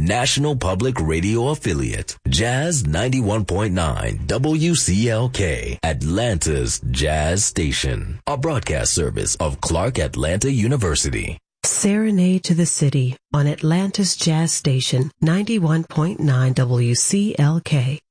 National Public Radio affiliate, Jazz 91.9 WCLK, Atlanta's Jazz Station, a broadcast service of Clark Atlanta University. Serenade to the City on Atlanta's Jazz Station, 91.9 WCLK.